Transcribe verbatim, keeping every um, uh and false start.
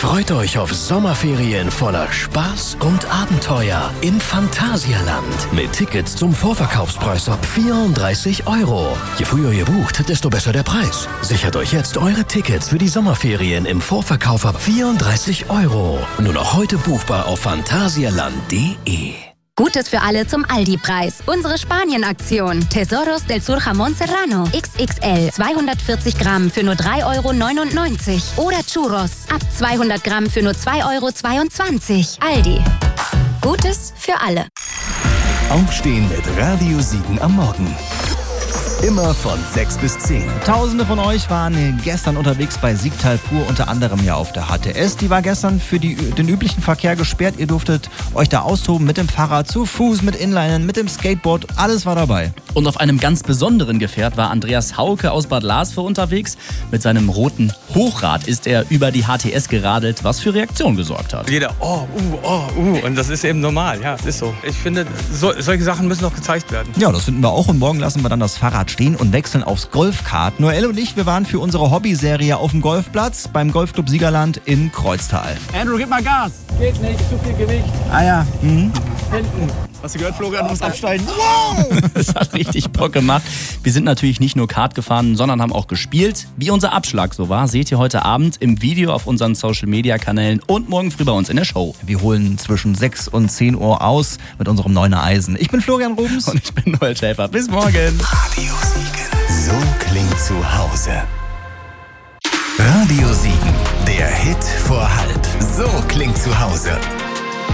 Freut euch auf Sommerferien voller Spaß und Abenteuer im Phantasialand. Mit Tickets zum Vorverkaufspreis ab vierunddreißig Euro. Je früher ihr bucht, desto besser der Preis. Sichert euch jetzt eure Tickets für die Sommerferien im Vorverkauf ab vierunddreißig Euro. Nur noch heute buchbar auf phantasialand punkt de. Gutes für alle zum Aldi-Preis. Unsere Spanien-Aktion. Tesoros del Sur Jamón Serrano. X X L. zweihundertvierzig Gramm für nur drei Euro neunundneunzig. Oder Churros. Ab zweihundert Gramm für nur zwei Euro zweiundzwanzig. Aldi. Gutes für alle. Aufstehen mit Radio Siegen am Morgen. Immer von sechs bis zehn. Tausende von euch waren gestern unterwegs bei Siegtal Pur, unter anderem ja auf der H T S. Die war gestern für die, den üblichen Verkehr gesperrt. Ihr durftet euch da austoben mit dem Fahrrad, zu Fuß, mit Inlinern, mit dem Skateboard. Alles war dabei. Und auf einem ganz besonderen Gefährt war Andreas Hauke aus Bad Larsvor unterwegs. Mit seinem roten Hochrad ist er über die H T S geradelt, was für Reaktion gesorgt hat. Jeder, oh, uh, oh, uh. Und das ist eben normal, ja, das ist so. Ich finde, so, solche Sachen müssen noch gezeigt werden. Ja, das finden wir auch. Und morgen lassen wir dann das Fahrrad stehen und wechseln aufs Golfkart. Noelle und ich, wir waren für unsere Hobbyserie auf dem Golfplatz beim Golfclub Siegerland in Kreuztal. Andrew, gib mal Gas. Geht nicht, zu viel Gewicht. Ah ja. Mhm. Hinten. Hast du gehört, Florian, du musst absteigen. Wow! Das hat richtig Bock gemacht. Wir sind natürlich nicht nur Kart gefahren, sondern haben auch gespielt. Wie unser Abschlag so war, seht ihr heute Abend im Video auf unseren Social-Media-Kanälen und morgen früh bei uns in der Show. Wir holen zwischen sechs und zehn Uhr aus mit unserem Neuner Eisen. Ich bin Florian Rubens. Und ich bin Noel Schäfer. Bis morgen. Radio Siegen. So klingt zu Hause. Radio Siegen. Der Hit vor halb. So klingt zu Hause.